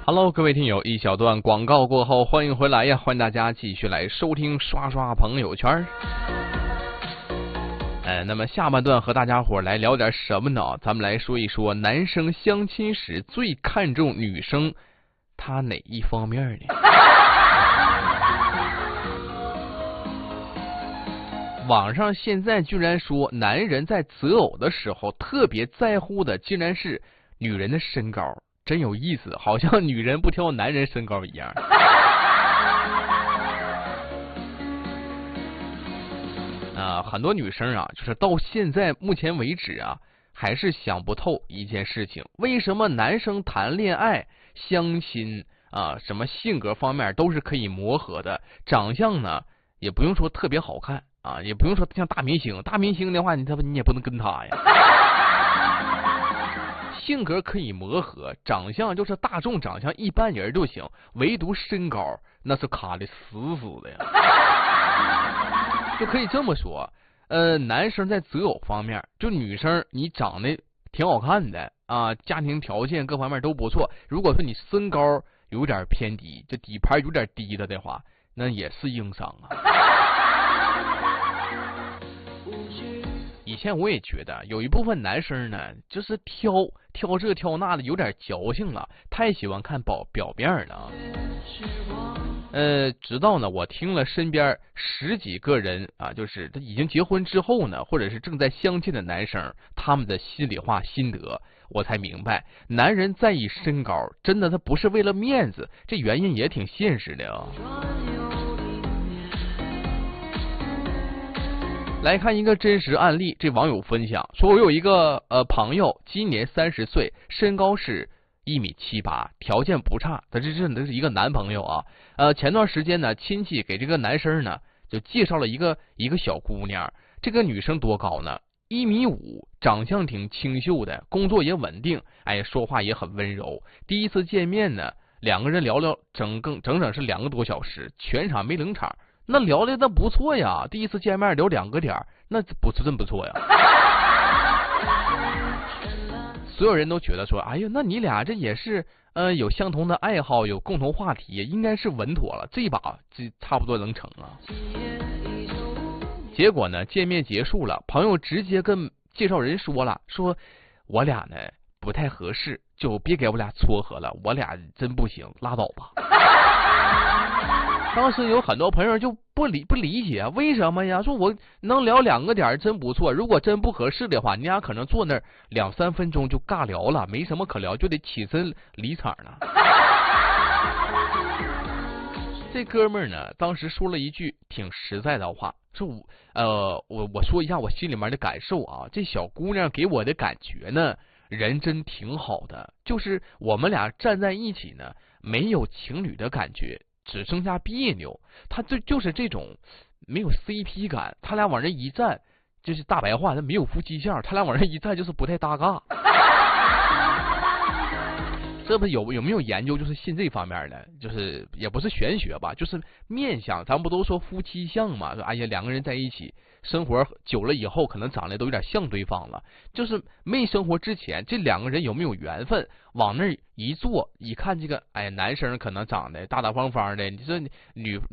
Hello，各位听友，一小段广告过后，欢迎回来呀！欢迎大家继续来收听刷刷朋友圈。那么下半段和大家伙来聊点什么呢？咱们来说一说男生相亲时最看重女生他哪一方面呢？网上现在居然说，男人在择偶的时候特别在乎的竟然是女人的身高，真有意思，好像女人不挑男人身高一样。很多女生啊，就是到现在目前为止啊，还是想不透一件事情：为什么男生谈恋爱、相亲啊，什么性格方面都是可以磨合的，长相呢也不用说特别好看啊，也不用说像大明星，大明星的话你也不能跟他呀。性格可以磨合，长相就是大众长相一般人就行，唯独身高那是卡的死死的呀。就可以这么说，男生在择偶方面，就女生你长得挺好看的啊，家庭条件各方面都不错，如果说你身高有点偏低，就底盘有点低了的话，那也是硬伤啊。以前我也觉得有一部分男生呢，就是挑这挑那的，有点矫情了，太喜欢看表面了。直到呢，我听了身边10几个人啊，就是他已经结婚之后呢，或者是正在相亲的男生，他们的心里话心得，我才明白，男人在意身高，真的他不是为了面子，这原因也挺现实的啊。来看一个真实案例，这网友分享说，我有一个朋友，今年30岁，身高是1.78米，条件不差。他这是一个男朋友啊。前段时间呢，亲戚给这个男生呢就介绍了一个小姑娘。这个女生多高呢？1.5米，长相挺清秀的，工作也稳定，哎，说话也很温柔。第一次见面呢，两个人聊整整是2个多小时，全场没冷场。那聊的那不错呀，第一次见面聊2个点，那真不错呀。所有人都觉得说，哎呦，那你俩这也是有相同的爱好，有共同话题，应该是稳妥了，这差不多能成啊。结果呢，见面结束了，朋友直接跟介绍人说了，说我俩呢不太合适，就别给我俩撮合了，我俩真不行，拉倒吧。当时有很多朋友就不理解，为什么呀？说我能聊2个点真不错，如果真不合适的话，你俩可能坐那儿2、3分钟就尬聊了，没什么可聊，就得起身离场了。这哥们儿呢，当时说了一句挺实在的话，说我说一下我心里面的感受啊，这小姑娘给我的感觉呢，人真挺好的，就是我们俩站在一起呢，没有情侣的感觉。只剩下别扭，他就是这种没有 CP 感，他俩往这一站，就是大白话，他没有夫妻相，他俩往这一站就是不太搭嘎。这不有没有研究，就是信这方面的，就是也不是玄学吧，就是面相，咱不都说夫妻相嘛？说哎呀，两个人在一起生活久了以后，可能长得都有点像对方了。就是没生活之前，这2个人有没有缘分？往那一坐，一看这个，哎，男生可能长得大大方方的，你说女